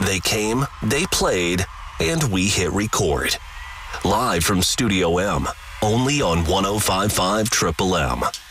They came, they played, and we hit record. Live from Studio M, only on 105.5 Triple M.